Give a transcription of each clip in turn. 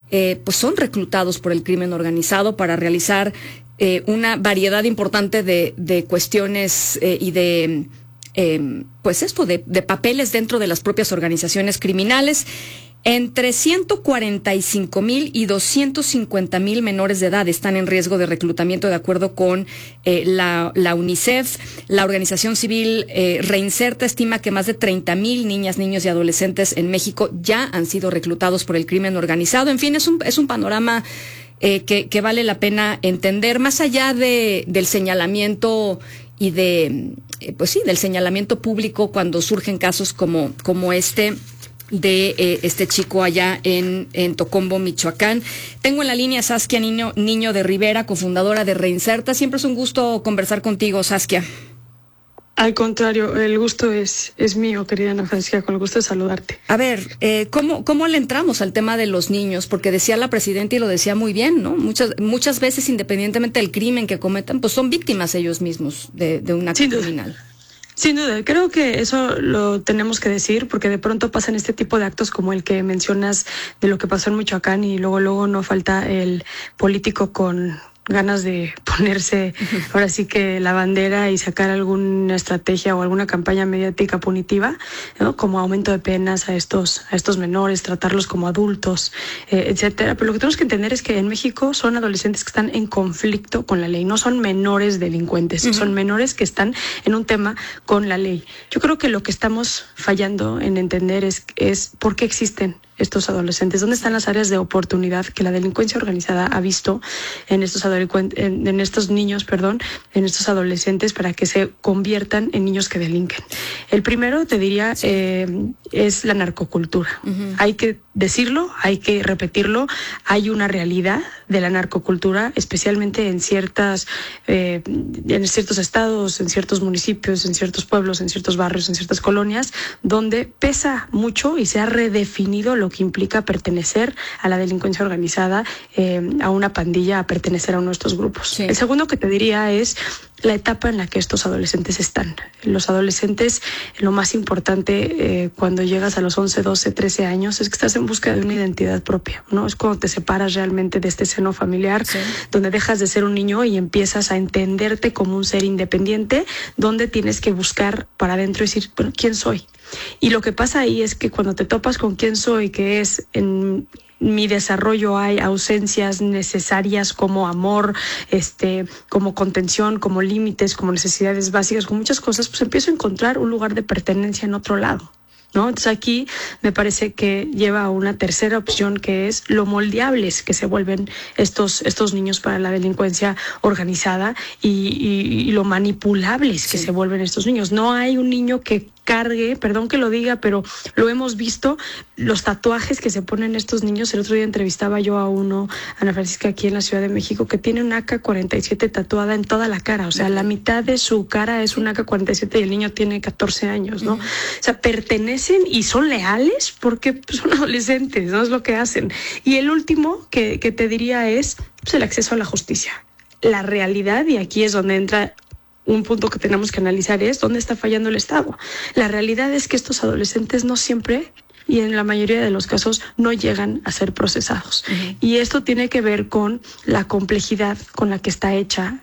pues son reclutados por el crimen organizado para realizar una variedad importante de cuestiones y de pues esto de papeles dentro de las propias organizaciones criminales. Entre 145,000 y 250,000 menores de edad están en riesgo de reclutamiento, de acuerdo con la UNICEF. La organización civil Reinserta estima que más de 30,000 niñas, niños y adolescentes en México ya han sido reclutados por el crimen organizado. En fin, es un panorama que vale la pena entender, más allá del señalamiento y pues sí, del señalamiento público cuando surgen casos como este de este chico allá en Tocombo, Michoacán. Tengo en la línea a Saskia Niño de Rivera, cofundadora de Reinserta. Siempre es un gusto conversar contigo, Saskia. Al contrario, el gusto es mío, querida Ana Francisca, con el gusto de saludarte. A ver, ¿cómo le entramos al tema de los niños? Porque decía la presidenta y lo decía muy bien, ¿no? Muchas veces, independientemente del crimen que cometan, pues son víctimas ellos mismos de un acto criminal. Sin duda, creo que eso lo tenemos que decir, porque de pronto pasan este tipo de actos como el que mencionas de lo que pasó en Michoacán, y luego no falta el político con ganas de ponerse ahora sí que la bandera y sacar alguna estrategia o alguna campaña mediática punitiva, ¿no? Como aumento de penas a estos menores, tratarlos como adultos, etcétera. Pero lo que tenemos que entender es que en México son adolescentes que están en conflicto con la ley, no son menores delincuentes, son menores que están en un tema con la ley. Yo creo que lo que estamos fallando en entender es por qué existen estos adolescentes, dónde están las áreas de oportunidad que la delincuencia organizada ha visto en estos niños, en estos adolescentes, para que se conviertan en niños que delinquen. El primero, te diría, es la narcocultura. Hay que decirlo, hay que repetirlo. Hay una realidad de la narcocultura, especialmente en ciertos estados, en ciertos municipios, en ciertos pueblos, en ciertos barrios, en ciertas colonias, donde pesa mucho y se ha redefinido lo que implica pertenecer a la delincuencia organizada, a una pandilla, a pertenecer a uno de estos grupos. Sí. El segundo que te diría es la etapa en la que estos adolescentes están. Los adolescentes, lo más importante cuando llegas a los 11, 12, 13 años es que estás en busca de una identidad propia, ¿no? Es cuando te separas realmente de este seno familiar, sí, donde dejas de ser un niño y empiezas a entenderte como un ser independiente, donde tienes que buscar para adentro y decir, bueno, ¿quién soy? Y lo que pasa ahí es que cuando te topas con quién soy, que es en mi desarrollo hay ausencias necesarias como amor, como contención, como límites, como necesidades básicas, con muchas cosas, pues empiezo a encontrar un lugar de pertenencia en otro lado, ¿no? Entonces aquí me parece que lleva a una tercera opción, que es lo moldeables que se vuelven estos niños para la delincuencia organizada y lo manipulables que se vuelven estos niños. No hay un niño que cargue, perdón que lo diga, pero lo hemos visto, los tatuajes que se ponen estos niños. El otro día entrevistaba yo a uno, Ana Francisca, aquí en la Ciudad de México, que tiene una AK-47 tatuada en toda la cara, o sea, la mitad de su cara es una AK-47 y el niño tiene 14 años, ¿no? O sea, pertenecen y son leales porque son adolescentes, ¿no? Es lo que hacen. Y el último que te diría es pues, el acceso a la justicia. La realidad, y aquí es donde entra un punto que tenemos que analizar, es dónde está fallando el Estado. La realidad es que estos adolescentes no siempre, y en la mayoría de los casos, no llegan a ser procesados. Y esto tiene que ver con la complejidad con la que está hecha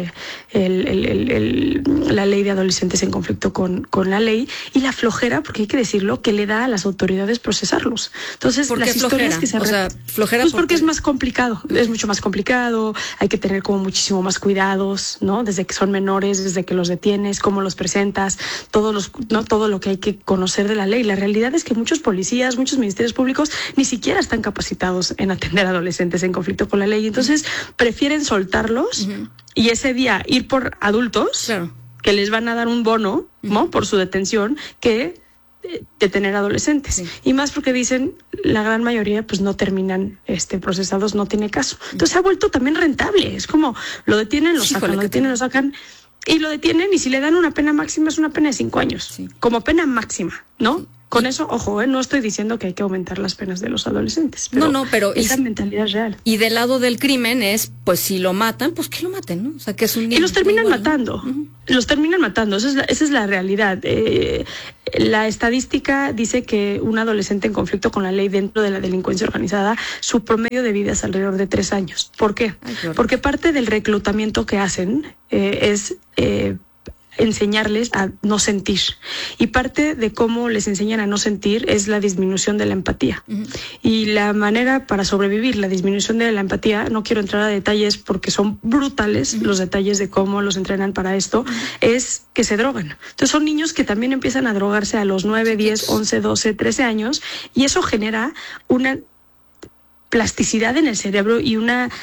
la ley de adolescentes en conflicto con la ley, y la flojera, porque hay que decirlo, que le da a las autoridades procesarlos. Entonces, ¿por qué las historias flojera? que flojera pues porque es más complicado, es mucho más complicado, hay que tener como muchísimo más cuidados, ¿no? Desde que son menores, desde que los detienes, cómo los presentas, todo lo que hay que conocer de la ley. La realidad es que muchos policías, muchos ministerios públicos ni siquiera están capacitados en atender a adolescentes en conflicto con la ley. Entonces, prefieren soltarlos y ese día ir por adultos, claro, que les van a dar un bono, ¿no? Por su detención, que detener adolescentes. Sí. Y más porque dicen, la gran mayoría pues no terminan procesados, no tiene caso. Entonces se ha vuelto también rentable. Es como lo detienen, lo sacan, lo detienen, lo sacan. Y lo detienen, y si le dan una pena máxima es una pena de 5 años, sí, como pena máxima, ¿no? Con eso, ojo, no estoy diciendo que hay que aumentar las penas de los adolescentes. Pero esa mentalidad es real. Y del lado del crimen es, pues si lo matan, pues que lo maten, ¿no? O sea, que es un niño. Y los terminan igual, matando. ¿no? Uh-huh. Los terminan matando. Esa es la realidad. La estadística dice que un adolescente en conflicto con la ley dentro de la delincuencia organizada, su promedio de vida es alrededor de 3 años. ¿Por qué? Porque parte del reclutamiento que hacen es enseñarles a no sentir. Y parte de cómo les enseñan a no sentir es la disminución de la empatía. Uh-huh. Y la manera para sobrevivir la disminución de la empatía, no quiero entrar a detalles porque son brutales los detalles de cómo los entrenan para esto, es que se drogan. Entonces son niños que también empiezan a drogarse a los 9, 10, 11, 12, 13 años y eso genera una plasticidad en el cerebro y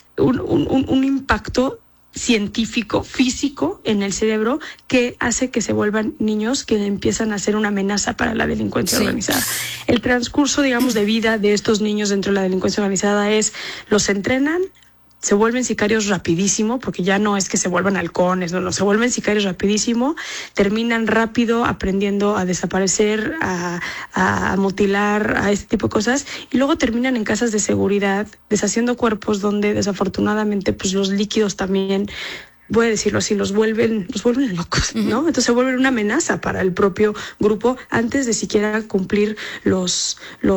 un impacto científico, físico en el cerebro que hace que se vuelvan niños que empiezan a ser una amenaza para la delincuencia organizada. El transcurso, digamos, de vida de estos niños dentro de la delincuencia organizada es, los entrenan, se vuelven sicarios rapidísimo, porque ya no es que se vuelvan halcones, no, se vuelven sicarios rapidísimo, terminan rápido aprendiendo a desaparecer, a mutilar, a este tipo de cosas, y luego terminan en casas de seguridad, deshaciendo cuerpos donde desafortunadamente pues los líquidos también, voy a decirlo así, los vuelven locos, ¿no? Entonces se vuelven una amenaza para el propio grupo antes de siquiera cumplir los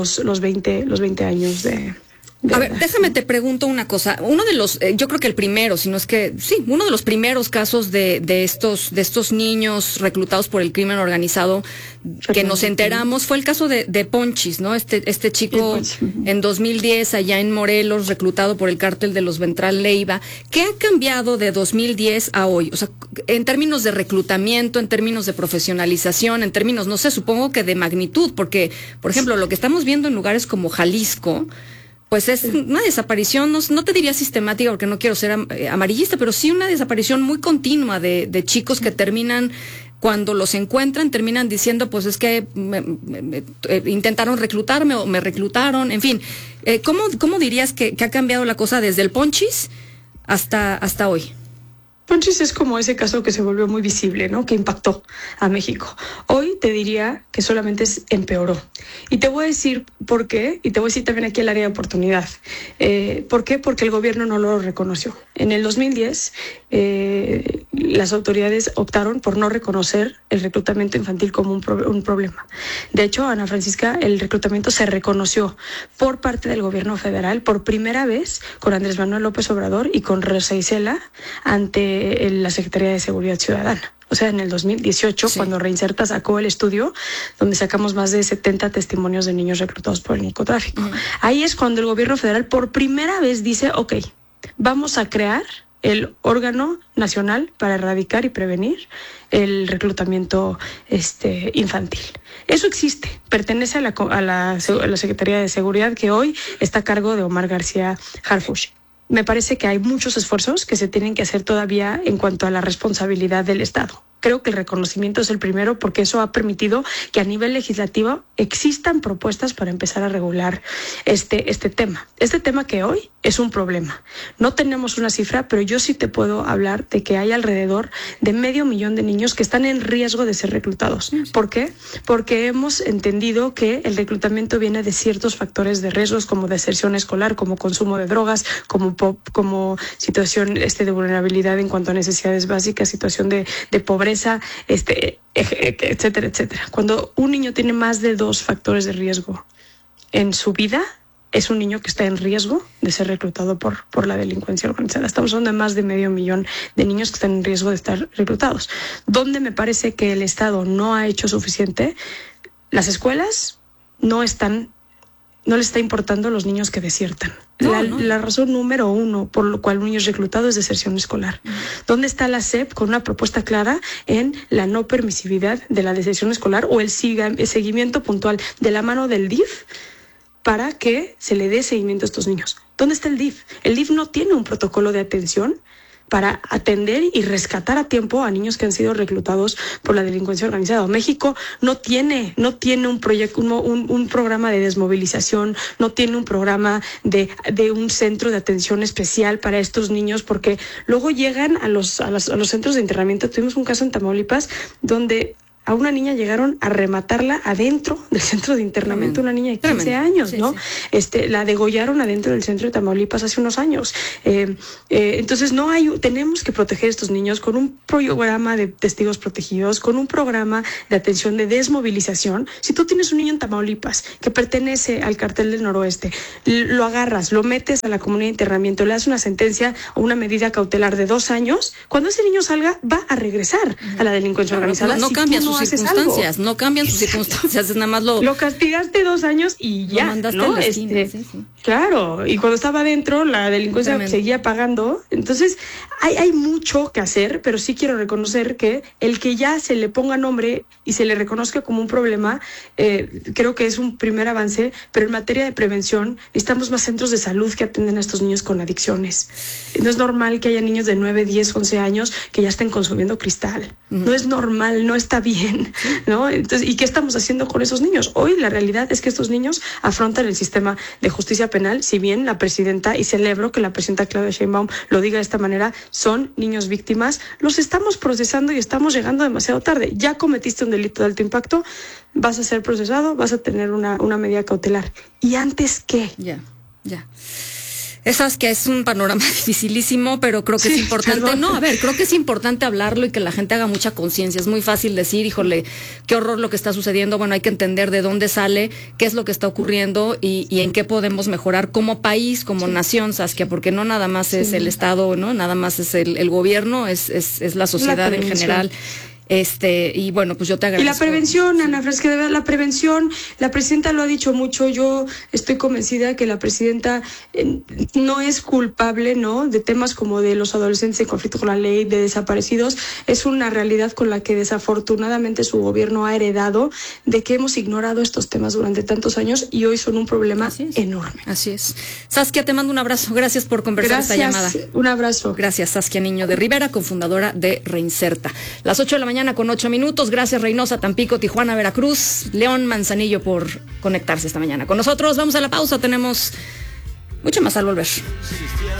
20 años de... A ver, déjame te pregunto una cosa. Uno de los, yo creo que el primero, si no es que, sí, uno de los primeros casos de estos niños reclutados por el crimen organizado que nos enteramos fue el caso de Ponchis, ¿no? Este chico en 2010 allá en Morelos, reclutado por el cártel de los Ventral Leiva. ¿Qué ha cambiado de 2010 a hoy? O sea, en términos de reclutamiento, en términos de profesionalización, en términos, no sé, supongo que de magnitud, porque, por ejemplo, lo que estamos viendo en lugares como Jalisco, pues es una desaparición, no te diría sistemática porque no quiero ser amarillista, pero sí una desaparición muy continua de chicos que terminan, cuando los encuentran, terminan diciendo, pues es que intentaron reclutarme o me reclutaron, en fin. ¿Cómo dirías que ha cambiado la cosa desde el Ponchis hasta hoy? Ponchis es como ese caso que se volvió muy visible, ¿no? Que impactó a México. Hoy te diría que solamente empeoró. Y te voy a decir por qué, y te voy a decir también aquí el área de oportunidad. ¿Por qué? Porque el gobierno no lo reconoció. En el 2010, las autoridades optaron por no reconocer el reclutamiento infantil como un problema. De hecho, Ana Francisca, el reclutamiento se reconoció por parte del gobierno federal por primera vez con Andrés Manuel López Obrador y con Rosa Isela ante la Secretaría de Seguridad Ciudadana. O sea, en el 2018, cuando Reinserta sacó el estudio, donde sacamos más de 70 testimonios de niños reclutados por el narcotráfico. Ahí es cuando el gobierno federal por primera vez dice, ok, vamos a crear el órgano nacional para erradicar y prevenir el reclutamiento infantil. Eso existe, pertenece a la Secretaría de Seguridad, que hoy está a cargo de Omar García Harfuch. Me parece que hay muchos esfuerzos que se tienen que hacer todavía en cuanto a la responsabilidad del Estado. Creo que el reconocimiento es el primero porque eso ha permitido que a nivel legislativo existan propuestas para empezar a regular este tema. Este tema que hoy es un problema. No tenemos una cifra, pero yo sí te puedo hablar de que hay alrededor de 500,000 de niños que están en riesgo de ser reclutados. ¿Por qué? Porque hemos entendido que el reclutamiento viene de ciertos factores de riesgos como deserción escolar, como consumo de drogas, como situación de vulnerabilidad en cuanto a necesidades básicas, situación de pobreza, etcétera, etcétera. Cuando un niño tiene más de 2 factores de riesgo en su vida, es un niño que está en riesgo de ser reclutado por la delincuencia organizada. Estamos hablando de más de 500,000 de niños que están en riesgo de estar reclutados. Donde me parece que el Estado no ha hecho suficiente, las escuelas no les está importando los niños que desiertan. La razón número 1 por lo cual un niño es reclutado es deserción escolar. ¿Dónde está la SEP con una propuesta clara en la no permisividad de la deserción escolar o el seguimiento puntual de la mano del DIF para que se le dé seguimiento a estos niños? ¿Dónde está el DIF? El DIF no tiene un protocolo de atención para atender y rescatar a tiempo a niños que han sido reclutados por la delincuencia organizada. México no tiene un proyecto, un programa de desmovilización, no tiene un programa de un centro de atención especial para estos niños, porque luego llegan a los centros de internamiento. Tuvimos un caso en Tamaulipas donde a una niña llegaron a rematarla adentro del centro de internamiento, una niña de 15 años, ¿no? Sí. La degollaron adentro del centro de Tamaulipas hace unos años. Entonces tenemos que proteger a estos niños con un programa de testigos protegidos, con un programa de atención de desmovilización. Si tú tienes un niño en Tamaulipas que pertenece al cartel del Noroeste, lo agarras, lo metes a la comunidad de internamiento, le das una sentencia o una medida cautelar de 2 años, cuando ese niño salga va a regresar a la delincuencia organizada. No cambian sus circunstancias, no cambian sus circunstancias, es nada más lo castigaste 2 años y ya, lo mandaste ¿no? a la esquina, sí. Claro, y cuando estaba adentro la delincuencia seguía pagando. Entonces hay mucho que hacer, pero sí quiero reconocer que el que ya se le ponga nombre y se le reconozca como un problema, creo que es un primer avance, pero en materia de prevención necesitamos más centros de salud que atienden a estos niños con adicciones. No es normal que haya niños de 9, 10, 11 años que ya estén consumiendo cristal. No es normal, no está bien, ¿no? Entonces, ¿y qué estamos haciendo con esos niños? Hoy la realidad es que estos niños afrontan el sistema de justicia penal, si bien la presidenta, y celebro que la presidenta Claudia Sheinbaum lo diga de esta manera, son niños víctimas, los estamos procesando y estamos llegando demasiado tarde. Ya cometiste un delito de alto impacto, vas a ser procesado, vas a tener una medida cautelar. ¿Y antes qué? Ya. Esas que es un panorama dificilísimo, pero creo que es importante. Perdón. No, a ver, creo que es importante hablarlo y que la gente haga mucha conciencia. Es muy fácil decir, híjole, qué horror lo que está sucediendo. Bueno, hay que entender de dónde sale, qué es lo que está ocurriendo y en qué podemos mejorar como país, como nación, Saskia, porque no nada más es el Estado, ¿no? Nada más es el gobierno, es la sociedad en general. Y bueno, pues yo te agradezco. Y la prevención, Ana Francisca, de verdad, la prevención, la presidenta lo ha dicho mucho, yo estoy convencida que la presidenta no es culpable, ¿no?, de temas como de los adolescentes en conflicto con la ley, de desaparecidos. Es una realidad con la que desafortunadamente su gobierno ha heredado, de que hemos ignorado estos temas durante tantos años y hoy son un problema enorme. Así es. Saskia, te mando un abrazo. Gracias por conversar esta llamada. Un abrazo. Gracias, Saskia Niño de Rivera, cofundadora de Reinserta. Las 8 de la mañana con 8 minutos. Gracias, Reynosa, Tampico, Tijuana, Veracruz, León, Manzanillo, por conectarse esta mañana con nosotros. Vamos a la pausa, tenemos mucho más al volver.